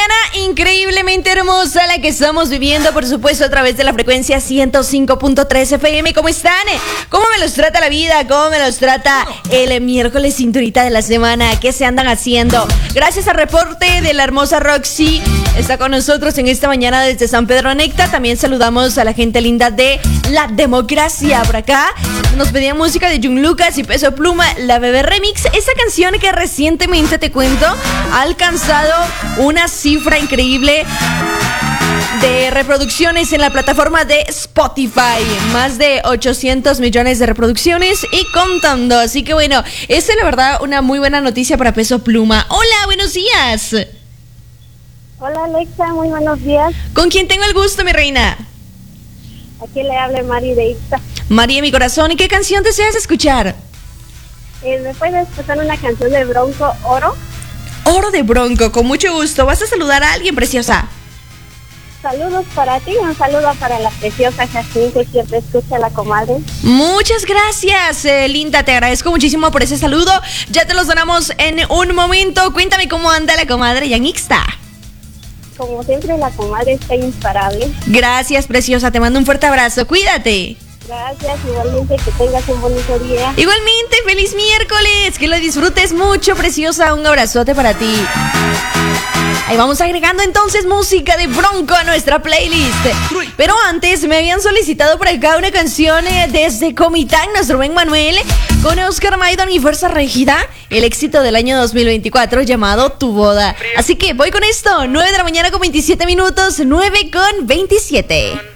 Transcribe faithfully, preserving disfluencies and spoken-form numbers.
mañana increíblemente hermosa la que estamos viviendo, por supuesto, a través de la frecuencia ciento cinco punto tres F M. ¿Cómo están? ¿Cómo me los trata la vida? ¿Cómo me los trata el miércoles cinturita de la semana? ¿Qué se andan haciendo? Gracias al reporte de la hermosa Roxy. Está con nosotros en esta mañana desde San Pedro Anecta. También saludamos a la gente linda de La Democracia por acá. Nos pedían música de Jun Lucas y Peso Pluma, La Bebé Remix. Esa canción que recientemente, te cuento, ha alcanzado una cifra increíble de reproducciones en la plataforma de Spotify. Más de ochocientos millones de reproducciones y contando. Así que bueno, esta es la verdad una muy buena noticia para Peso Pluma. Hola, buenos días. Hola Alexa, muy buenos días. ¿Con quién tengo el gusto, mi reina? Aquí le habla Mari de Ixta. María, mi corazón, ¿y qué canción deseas escuchar? Eh, ¿Me puedes pasar una canción de Bronco, Oro? Oro de Bronco, con mucho gusto. ¿Vas a saludar a alguien, preciosa? Saludos para ti, un saludo para la preciosa Jacín, que siempre escucha a la comadre. Muchas gracias, eh, Linda, te agradezco muchísimo por ese saludo. Ya te los donamos en un momento. Cuéntame cómo anda la comadre Yanixta. Como siempre, la comadre está imparable. Gracias, preciosa, te mando un fuerte abrazo, cuídate. Gracias, igualmente, que tengas un bonito día. Igualmente, feliz miércoles, que lo disfrutes mucho, preciosa, un abrazote para ti. Ahí vamos agregando entonces música de Bronco a nuestra playlist. Pero antes me habían solicitado por acá una canción eh, desde Comitán, nuestro buen Manuel, con Oscar Maidon y Fuerza Régida, el éxito del año dos mil veinticuatro llamado Tu Boda. Así que voy con esto, nueve de la mañana con veintisiete minutos, nueve con veintisiete.